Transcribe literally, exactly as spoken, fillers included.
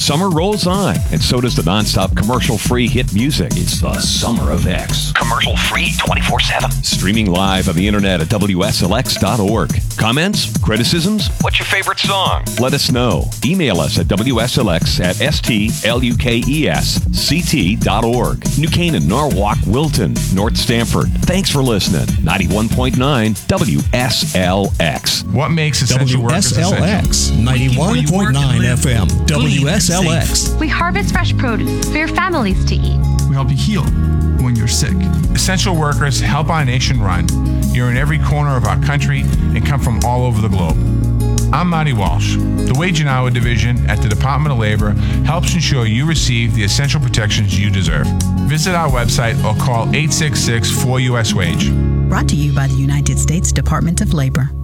Summer rolls on, and so does the nonstop commercial-free hit music. It's the Summer of X. Commercial-free twenty-four seven. Streaming live on the internet at W S L X dot org. Comments? Criticisms? What's your favorite song? Let us know. Email us at W S L X at S T L U K E S C T dot org. New Canaan, Norwalk, Wilton, North Stamford. Thanks for listening. ninety-one point nine W S L X. What makes essential work W S L X ninety-one point nine F M. W S L X. We harvest fresh produce for your families to eat. We help you heal when you're sick. Essential workers help our nation run. You're in every corner of our country and come from all over the globe. I'm Marty Walsh. The Wage and Hour Division at the Department of Labor helps ensure you receive the essential protections you deserve. Visit our website or call eight six six four U S Wage. Brought to you by the United States Department of Labor.